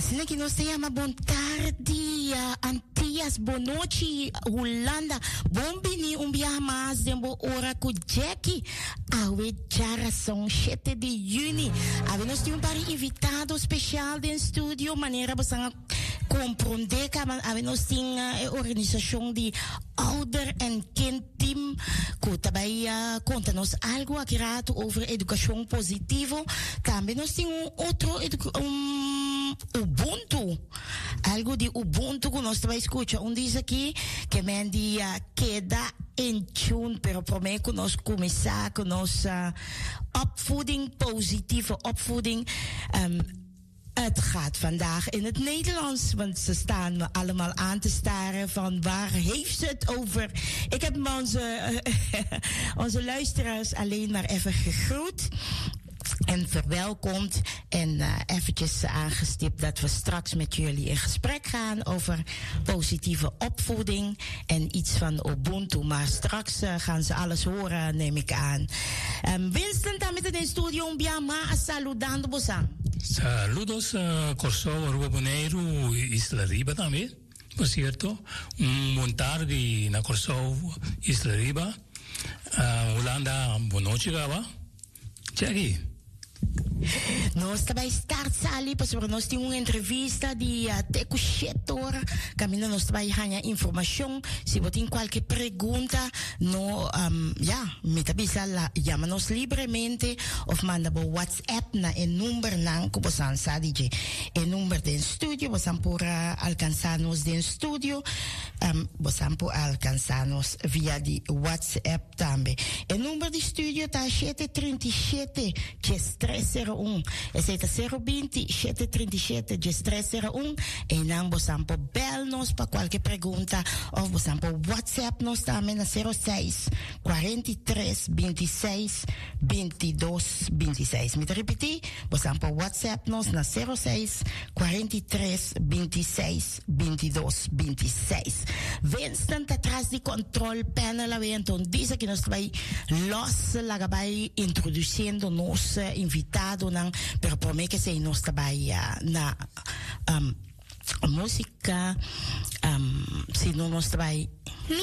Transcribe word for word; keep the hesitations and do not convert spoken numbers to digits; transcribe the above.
Sina que nos llama bon tardi, uh, Antias, Bonochi, Holanda, Bombini, un via mas dembo ora ku Jackie, awe jara song sete de juni. Ave nos tem um par invitado especial den studio, maneira bosanga compreender que ave nos tem uh, organização de ouder en kind team, que também uh, conta-nos algo aqui rato over educação positivo. Também nós tem um outro um Ubuntu, algo de Ubuntu que nós também escuta. Um diz aqui que men die uh, queda in tune, pero voor mij kunnen we começar com nossa opvoeding, positieve opvoeding. Um, Het gaat vandaag in het Nederlands, want ze staan me allemaal aan te staren van waar heeft ze het over. Ik heb onze, onze luisteraars alleen maar even gegroet en verwelkomd en uh, eventjes aangestipt dat we straks met jullie in gesprek gaan over positieve opvoeding en iets van Ubuntu. Maar straks uh, gaan ze alles horen, neem ik aan. Um, Winston, damit in studio, Biama, saludando bosang. Saludos a uh, Corso Ruboneiro Isla Riba también, por cierto. Un buen tarde na Corso Isla Riba. Uh, Holanda, buona noche, Gaba. Jackie. Nós também start sali, porque nós temos uma entrevista de uh, Teco Chetor. Camina nós também ganha informação. Se você tem qualquer pergunta, no, um, ja, me tabisa la, llama-nos livremente of manda bo WhatsApp na en número nang kubosan sa D J. En número den studio, bosan por uh, alcançar-nos den studio, um, bosan por alcançar-nos via di WhatsApp também. En número de studio tá sete três sete, três zero um. Esse é zero vinte, sete três sete, três zero um. E não bosan por bel-nos para qualquer pergunta of bosan por WhatsApp nos também na zero seis, quarenta e três, vinte e seis, vinte e dois, vinte e seis. Me repetir, bosan por WhatsApp nos na zero seis, quarenta e três, vinte e seis, vinte e dois, vinte e seis. Winston atrás de control panel, então diz que nós vai los lá vai introduzindo nos invitado não, pero por mim que sei nós vai na um, música, um, se não nós vai